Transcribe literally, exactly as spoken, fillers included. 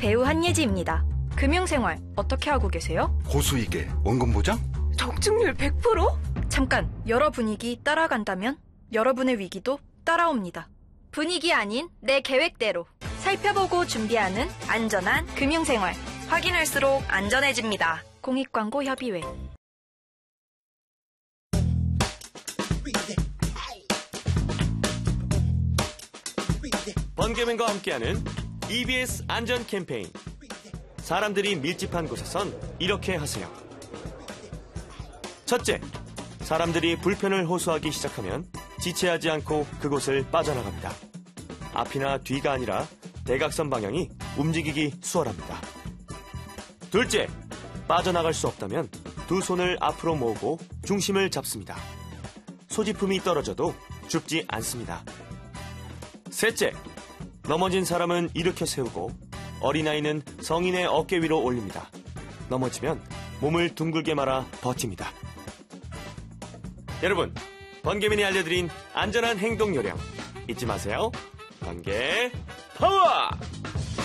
배우 한예지입니다. 금융생활 어떻게 하고 계세요? 고수익에 원금 보장? 적중률 백 퍼센트? 잠깐, 여러 분위기 따라간다면 여러분의 위기도 따라옵니다. 분위기 아닌 내 계획대로 살펴보고 준비하는 안전한 금융생활. 확인할수록 안전해집니다. 공익광고협의회. 번개맨과 함께하는 이비에스 안전 캠페인. 사람들이 밀집한 곳에선 이렇게 하세요. 첫째, 사람들이 불편을 호소하기 시작하면 지체하지 않고 그곳을 빠져나갑니다. 앞이나 뒤가 아니라 대각선 방향이 움직이기 수월합니다. 둘째, 빠져나갈 수 없다면 두 손을 앞으로 모으고 중심을 잡습니다. 소지품이 떨어져도 죽지 않습니다. 셋째, 넘어진 사람은 일으켜 세우고 어린아이는 성인의 어깨 위로 올립니다. 넘어지면 몸을 둥글게 말아 버팁니다. 여러분, 번개맨이 알려드린 안전한 행동 요령 잊지 마세요. 번개 파워!